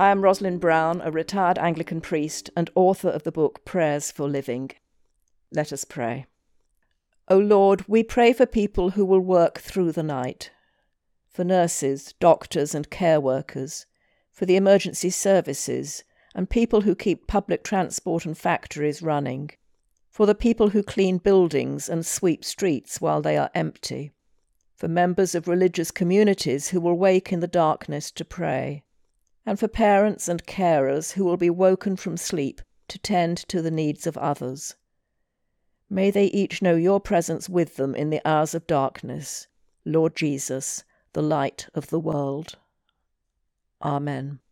I am Rosalind Brown, a retired Anglican priest and author of the book Prayers for Living. Let us pray. O Lord, we pray for people who will work through the night, for nurses, doctors and care workers, for the emergency services and people who keep public transport and factories running, for the people who clean buildings and sweep streets while they are empty, for members of religious communities who will wake in the darkness to pray, and for parents and carers who will be woken from sleep to tend to the needs of others. May they each know your presence with them in the hours of darkness, Lord Jesus, the light of the world. Amen.